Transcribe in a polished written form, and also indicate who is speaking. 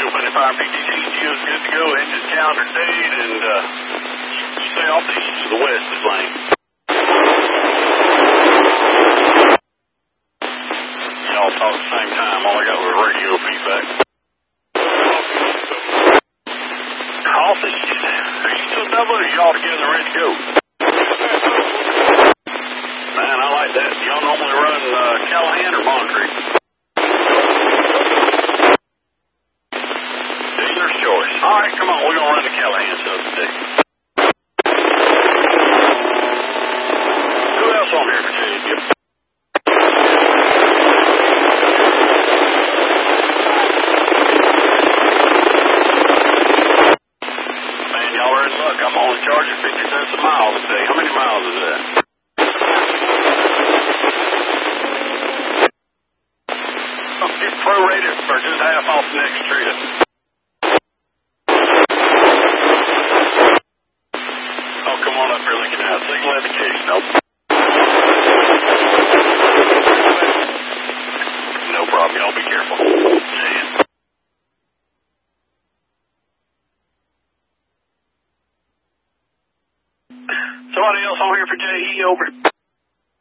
Speaker 1: 25 PTC is good to go. Engine calendar date, and you stay off the east to the west this lane. Y'all talk at the same time. All I got was radio feedback. Off the east. Are you still doubling, or y'all together ready to go? Man, I like that. Y'all normally run Callahan or Bond Creek? Dealer's choice. All right, come on. We're going to run the Callahan stuff today. Who else on here for JD? Man, y'all are in luck. I'm only charging 50 cents a mile today. How many miles is that? Get prorated for just half off the next trip. Oh, come on up here looking out. Signal indication. Nope. No problem. Y'all be careful. Somebody else on here for JE over.